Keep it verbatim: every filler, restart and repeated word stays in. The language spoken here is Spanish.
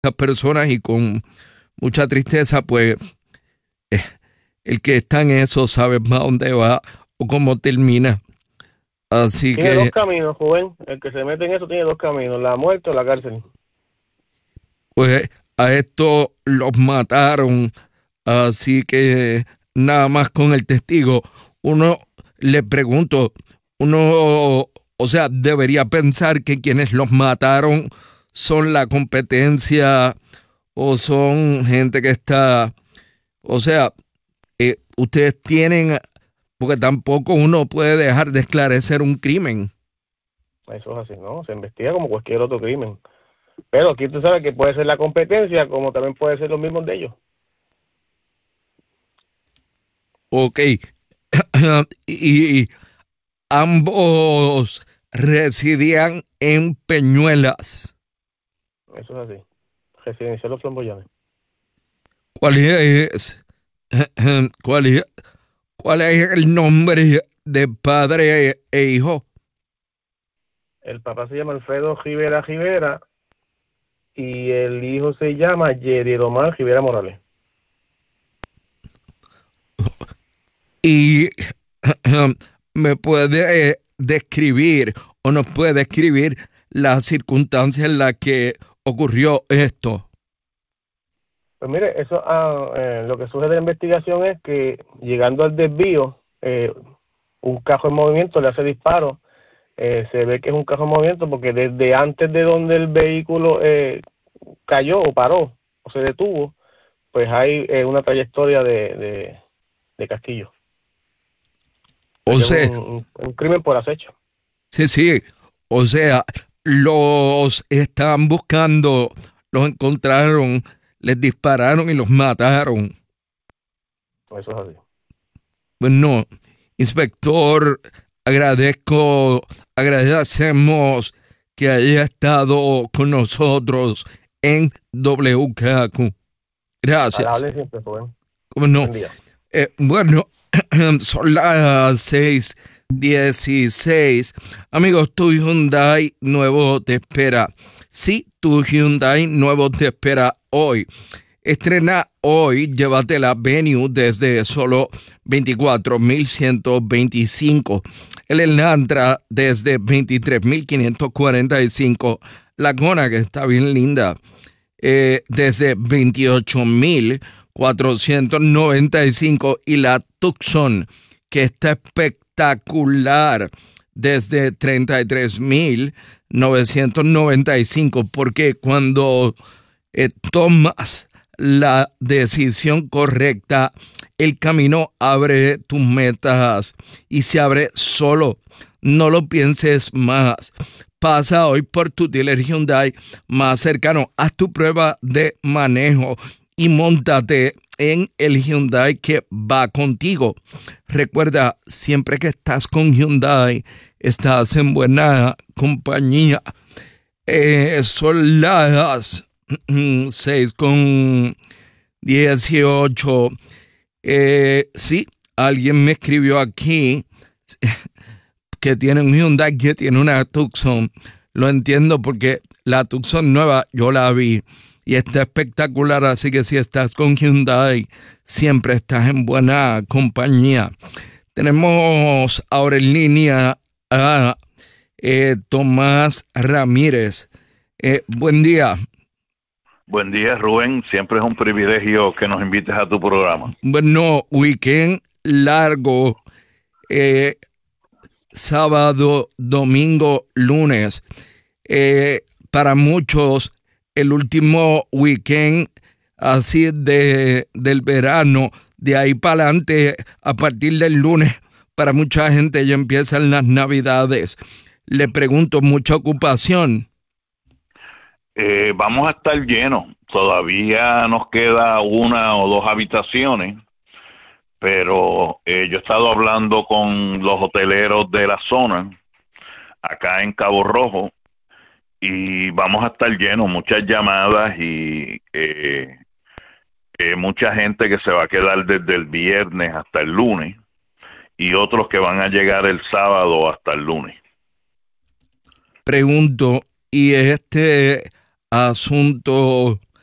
estas personas y con mucha tristeza, pues eh, el que está en eso sabe más dónde va o cómo termina. Así Tiene dos que, caminos, joven. El que se mete en eso tiene dos caminos, la muerte o la cárcel. pues a esto los mataron. Así que nada más con el testigo, uno le pregunto, uno, o sea, debería pensar que quienes los mataron son la competencia o son gente que está, o sea, eh, ustedes tienen, porque tampoco uno puede dejar de esclarecer un crimen. Eso es así, ¿no? Se investiga como cualquier otro crimen. Pero aquí tú sabes que puede ser la competencia, como también puede ser los mismos de ellos. Ok, y ambos residían en Peñuelas. Eso es así. Residencial Los Flamboyanes. ¿Cuál es, cuál es, cuál es el nombre de padre e hijo? El papá se llama Alfredo Rivera Rivera y el hijo se llama Yeriel Omar Rivera Morales. Y me puede eh, describir o nos puede describir las circunstancias en las que ocurrió esto. Pues mire, eso ah, eh, lo que surge de la investigación es que llegando al desvío, eh, un carro en movimiento le hace disparo. Eh, se ve que es un carro en movimiento porque desde antes de donde el vehículo eh, cayó o paró o se detuvo, pues hay eh, una trayectoria de, de, de Castillo. O O sea, sea, un, un, un crimen por acecho. sí, sí, o sea, los estaban buscando, los encontraron, les dispararon y los mataron. Eso es así. Bueno, inspector, agradezco, agradecemos que haya estado con nosotros en W K Q. A la Gracias. orden siempre, joven. ¿Cómo no? Buen día. Eh, bueno, son las seis dieciséis. Amigos, tu Hyundai nuevo te espera. Sí, tu Hyundai nuevo te espera hoy. Estrena hoy, llévate la Venue desde solo veinticuatro mil ciento veinticinco. El Elantra desde veintitrés mil quinientos cuarenta y cinco. La Kona, que está bien linda, eh, desde veintiocho mil cuatrocientos noventa y cinco. Y la Tucson, que está espectacular, desde treinta y tres mil novecientos noventa y cinco. Porque cuando eh, tomas la decisión correcta, el camino abre tus metas y se abre solo. No lo pienses más. Pasa hoy por tu dealer Hyundai más cercano. Haz tu prueba de manejo y móntate en el Hyundai que va contigo. Recuerda, siempre que estás con Hyundai, estás en buena compañía. Eh, son las seis con dieciocho. Eh, sí, alguien me escribió aquí que tiene un Hyundai que tiene una Tucson. Lo entiendo porque la Tucson nueva yo la vi y está espectacular. Así que si estás con Hyundai, siempre estás en buena compañía. Tenemos ahora en línea a eh, Tomás Ramírez. Eh, buen día. Buen día, Rubén. Siempre es un privilegio que nos invites a tu programa. Bueno, weekend largo, eh, sábado, domingo, lunes. Eh, para muchos, el último weekend así de, del verano, de ahí para adelante, a partir del lunes, para mucha gente ya empiezan las navidades. Le pregunto, ¿mucha ocupación? Eh, vamos a estar llenos. Todavía nos queda una o dos habitaciones, pero eh, yo he estado hablando con los hoteleros de la zona, acá en Cabo Rojo, y vamos a estar llenos, muchas llamadas y eh, eh, mucha gente que se va a quedar desde el viernes hasta el lunes, y otros que van a llegar el sábado hasta el lunes. Pregunto, ¿y este asunto